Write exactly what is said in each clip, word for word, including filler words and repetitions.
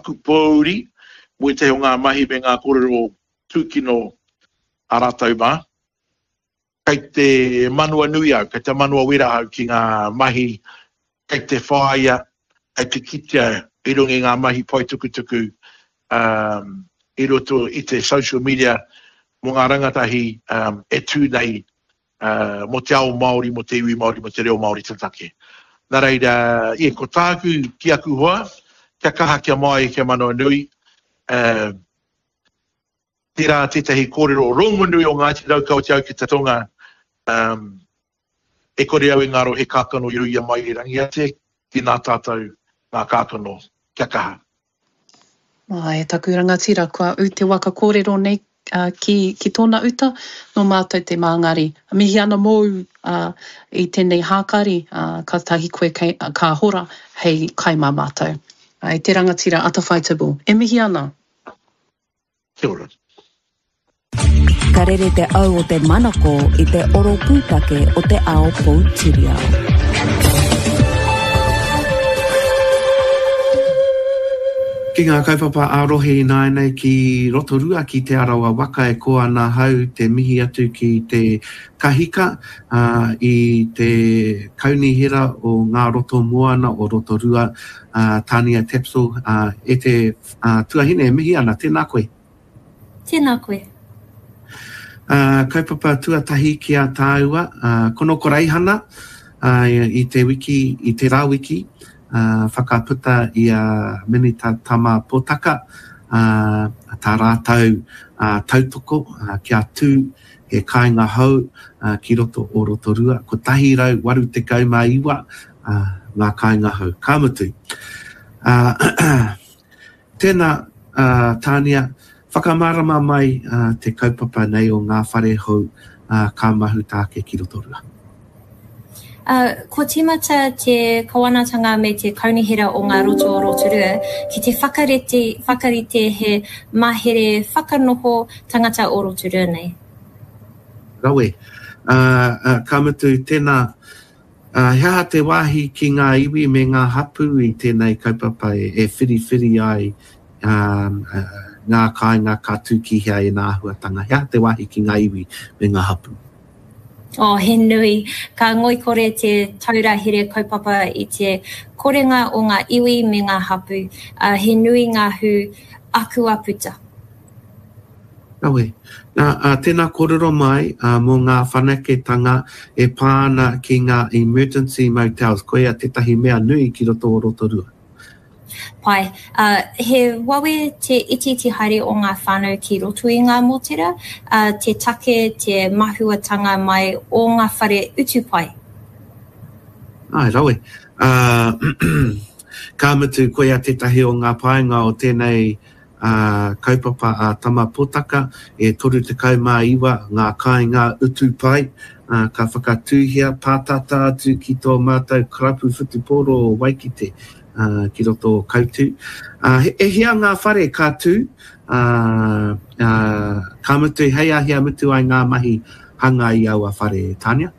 Akupauri, mo te o ngā mahi me ngā kōrero tūkino a rātau mā. Kei te manua nui au, kei te manua wera au ki ngā mahi, kei te whāia, kei te kitea i rungi ngā mahi pai tuku tuku um, i roto i te social media mo ngā rangatahi um, e tū nei uh, mo te ao Māori, mo te iwi Māori, mo te reo Māori tatake. Nā reira, ie, ko tāku ki aku hoa, kia kaha kia mai kia manua nui, uh, tira tētahi kōrero rongo nui o Ngāti Raukau te au ki te tonga, um, e kore au e ngaro he kākano i ruia mai i rangi ate, ki nā tātou ngā kākano, kia kaha. Ai, taku rangatira, kua u te waka kōrero nei uh, ki, ki tōna uta, no mātou te māngari. Mihi ana mōu uh, i tēnei hākari, uh, ka tahi koe kei, uh, ka hora hei kaimā mātou. Ai, te rangatira atawhaitabu. E mihi ana? Kia ora. Ka rere te au o te manako i te oro pūtake o te ao Poutirau. Ki ngā kaupapa ārohe nai nei ki Rotorua ki te arawa waka e koa nā hau te mihi atu ki te kahika uh, i te kaunihira o ngā roto moana o Rotorua uh, Tania Tepso uh, e te uh, tuahine e mihi ana, tēnā koe. Tēnā koe. Uh, kaupapa tuatahi ki a tāua, uh, kono koreihana uh, i te wiki, i te rā wiki, uh, whakaputa i a Minita Tama Potaka, uh, tā rātau uh, tautoko uh, ki a tū he kāinga hau uh, ki roto o Rotorua, ko tahi rau waru te kaumā iwa uh, ngā kāinga hau. Ka mutu. Uh, tēnā uh, Tānia, whakamārama mai uh, te kaupapa nei o ngā whare hou uh, ka mahu tāke ki Rotorua. Uh, ko tīmata te kawanatanga me te kaunihira o ngā roto o Rotorua ki te whakarite, whakarite he mahere whakanoho tangata o Rotorua nei. Rawe, uh, uh, ka mutu tēnā uh, hea te wāhi ki ngā iwi me ngā hapu i tēnei kaupapa e, e whiri whiri ai um, uh, ngā kāinga ka tūkihia e ngā huatanga. Hea te wahi ki ngā iwi me ngā hapu. Oh, he nui. Ka ngoi kore te taurahere kaupapa i te korenga o ngā iwi me ngā hapu. Uh, he nui ngā hu aku aputa. Awe. Nā, uh, tēnā kōrero mai uh, mō ngā whanaketanga e pāna ki ngā emergency motels. Koea tētahi mea nui ki roto o Rotorua. Pai, uh, he wawe te iti te haere o ngā whānau ki roto i ngā motera, uh, te take, te mahuatanga mai o ngā whare utu pai. Ai, rawe. Uh, ka mutu koea tētahi o ngā paenga o tēnei uh, kaupapa a Tama Potaka, e toru te kaumā iwa ngā kāinga utu pai, uh, ka whakatūhia pātata atu ki tō mātou karapu whutuporo o Waikite. Uh, ki roto o kautu. Uh, e hea ngā whare kā tū, uh, uh, ka mutu, hea hea mutu ai ngā mahi hanga i au a whare Tānia?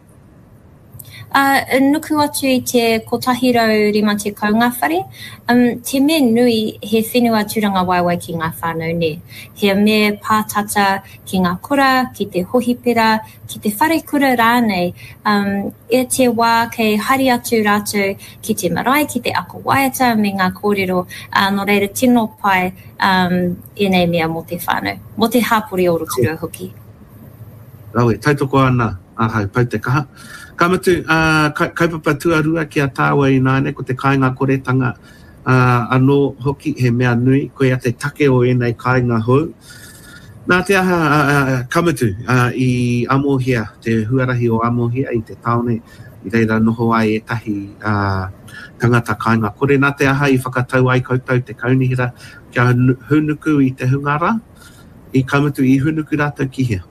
Uh, nuku atu i te kotahirau rima te kaunga whare. Um, te me nui he whenua turanga waiwai ki ngā whānau ne. He me pātata ki ngā kura, ki te hohipera, ki te whare kura rānei. Um, e te wā kei hari atu rātou ki te marae, ki te ako waiata me ngā kōrero. Uh, no reira tino pai um, e nei mea mo te whānau. Mo te hāpori o Rotorua hoki. Rawe, tautoko ana, ahau, pau te kaha. Ka mutu, uh, kaupapa tuarua ki a tāua i nāne, ko te kāinga koretanga uh, anō hoki he mea nui, koe a te take o enei kāinga hou. Nā te aha, uh, ka mutu, uh, i Amohia, te huarahi o Amohia i te taone, i reira noho ai e tahi uh, tangata kāinga kore. Nā te aha i whakatau ai koutou te kaunihira kia hunuku i te hungara, i ka mutu i hunuku rātou ki hea.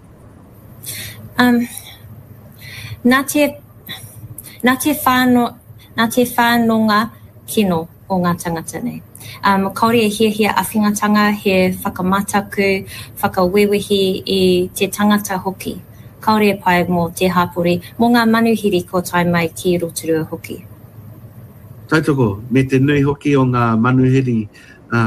Um, Nā te, nā te whāno, nā te whānonga kino o ngā tangata nei. Um, kaore e hia hia awhingatanga he whakamataku, whakawewehi i te tangata hoki. Kaore e pai mō te hāpori, mō ngā manuhiri ko tai mai ki Rotorua hoki. Tautoko, me te nui hoki o ngā manuhiri